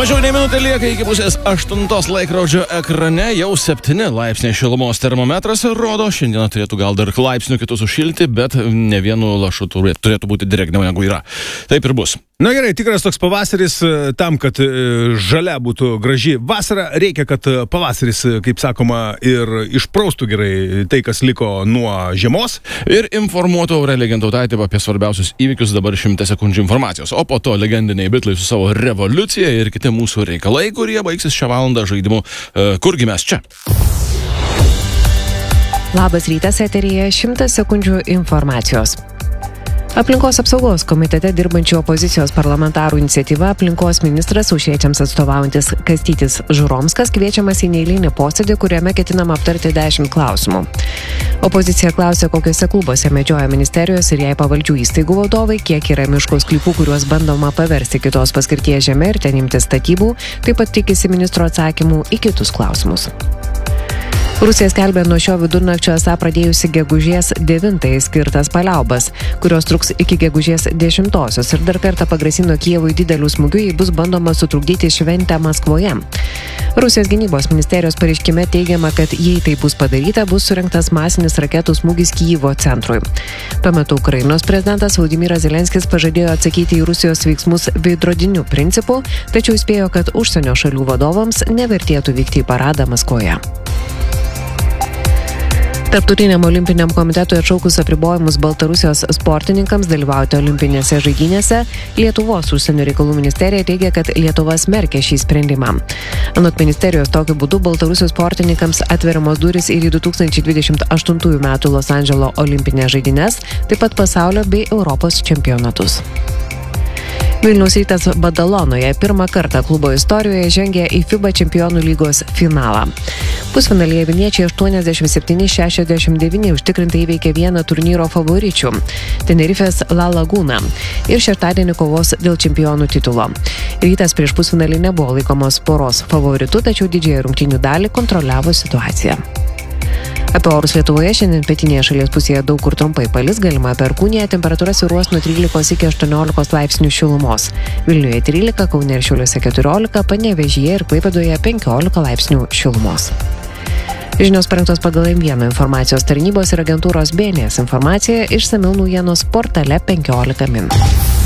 Mažiau nei minutė lieka iki pusės 8 laikrodžio ekrane, jau 7 laipsniai šilumos termometras rodo, šiandieną turėtų gal dar laipsnių kitus užšilti, bet ne vienu lašu turėtų būti drėgniau negu yra. Taip ir bus. Na gerai, tikras toks pavasaris, tam, kad žalia būtų graži vasara, reikia, kad pavasaris, kaip sakoma, ir išpraustų gerai tai, kas liko nuo žiemos. Ir informuotų Aurelija Gintautaitė apie svarbiausius įvykius, dabar 100 sekundžių informacijos. O po to legendiniai Bitlai su savo revoliucija ir kiti mūsų reikalai, kurie baigsis šią valandą žaidimu Kurgi mes čia. Labas rytas, eteryje 100 sekundžių informacijos. Aplinkos apsaugos komitete dirbančių opozicijos parlamentarų iniciatyva aplinkos ministras Aušriečiams atstovaujantis Kastytis Žuromskas kviečiamas į neeilinį posėdį, kuriame ketinama aptarti 10 klausimų. Opozicija klausė, kokiuose klubuose medžioja ministerijos ir jai pavaldžių įstaigų vadovai, kiek yra miško sklypų, kuriuos bandoma paversti kitos paskirties žeme ir ten imti statybų, taip pat tikisi ministro atsakymų į kitus klausimus. Rusija skelbė nuo šio vidurnakčio esą pradėjusi gegužės 9 skirtas paliaubas, kurios truks iki gegužės 10 ir dar kartą pagrasino Kijevui didelių smūgių, jei bus bandoma sutrukdyti šventę Maskvoje. Rusijos gynybos ministerijos pareiškime teigiama, kad jei tai bus padaryta, bus surengtas masinis raketų smūgis Kijevo centrui. Tuo metu Ukrainos prezidentas Volodymyras Zelenskis pažadėjo atsakyti į Rusijos veiksmus veidrodiniu principu, tačiau įspėjo, kad užsienio šalių vadovams nevertėtų vykti į paradą Maskvoje. Tarptautiniam olimpiniam komitetui atšaukus apribojimus Baltarusijos sportininkams dalyvauti olimpinėse žaidynėse, Lietuvos užsienio reikalų ministerija teigia, kad Lietuva smerkia šį sprendimą. Anot ministerijos, tokiu būdu Baltarusijos sportininkams atveriamos durys ir į 2028 metų Los Andželo olimpinės žaidynes, taip pat pasaulio bei Europos čempionatus. Vilniaus Rytas Badalonoje pirmą kartą klubo istorijoje žengė į FIBA čempionų lygos finalą. Pusfinalyje vilniečiai 87-69 užtikrintai įveikė vieną turnyro favoričių – Tenerifės La Laguna ir šeštadienį kovos dėl čempionų titulo. Rytas prieš pusfinalį nebuvo laikomos poros favoritų, tačiau didžiąją rungtynių dalį kontroliavo situaciją. Apie orus Lietuvoje šiandien pietinėje šalies pusėje daug kur trumpai palis, galima perkūnija, temperatūra svyruos nuo 13 iki 18 laipsnių šilumos. Vilniuje 13, Kaune ir Šiauliuose 14, Panevėžyje ir Klaipėdoje 15 laipsnių šilumos. Žinios parengtos pagal M1 informacijos tarnybos ir agentūros BNS informacija, išsamiau naujienos portale 15 min.